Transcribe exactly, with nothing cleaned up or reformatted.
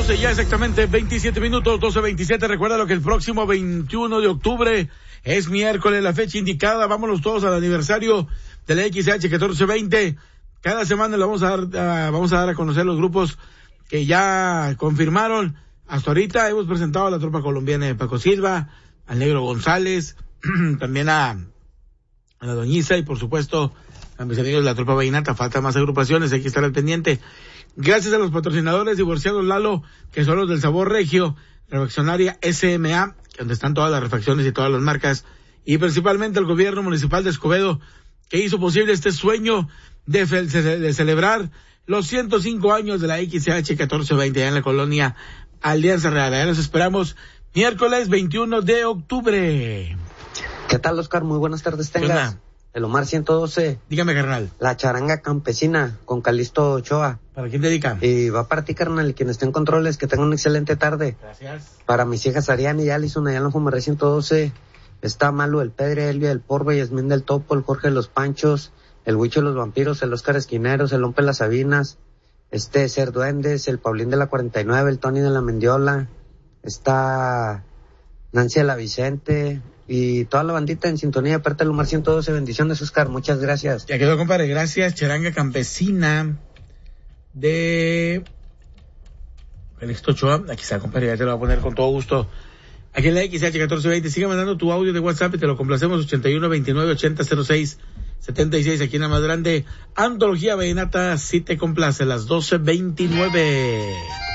doce, ya exactamente veintisiete minutos, doce veintisiete. Recuerda lo que el próximo veintiuno de octubre es miércoles, la fecha indicada. Vámonos todos al aniversario de la X H catorce veinte. Cada semana le vamos a dar, uh, vamos a dar a conocer los grupos que ya confirmaron. Hasta ahorita hemos presentado a la tropa colombiana de Paco Silva, al Negro González, también a, a la Doñiza y por supuesto a mis amigos de la tropa vallenata. Faltan más agrupaciones, hay que estar al pendiente. Gracias a los patrocinadores Divorciados Lalo, que son los del sabor regio, Refaccionaria S M A, donde están todas las refacciones y todas las marcas, y principalmente el gobierno municipal de Escobedo, que hizo posible este sueño de, de, de celebrar los ciento cinco años de la X H catorce veinte allá en la colonia Alianza Real. Allá los esperamos miércoles veintiuno de octubre. ¿Qué tal, Oscar? Muy buenas tardes tengas. El Omar ciento doce. Dígame, carnal. La charanga campesina con Calixto Ochoa. ¿Para quién dedica? Y va para ti, carnal, y quien esté en controles, que tenga una excelente tarde. Gracias. Para mis hijas Ariane y Alison, allá en la Fumaré ciento doce. Está Malo, el Pedre, Elvia, el Porba, Yasmín del Topo, el Jorge de los Panchos, el Huicho de los Vampiros, el Oscar Esquineros, el Lompe las Sabinas, este Ser Duendes, el Paulín de la cuarenta y nueve, el Tony de la Mendiola, está Nancy de la Vicente, y toda la bandita en sintonía, aparte del Omar ciento doce. Bendiciones, Oscar, muchas gracias. Ya quedó, compadre, gracias. Charanga campesina de Calixto Ochoa. Aquí está, compadre, ya te lo voy a poner con todo gusto. Aquí en la X H catorce veinte, sigue mandando tu audio de WhatsApp y te lo complacemos. Ochenta y uno veintinueve ochenta cero seis setenta y seis, aquí en la más grande. Antología Vallenata, si te complace, las doce veintinueve.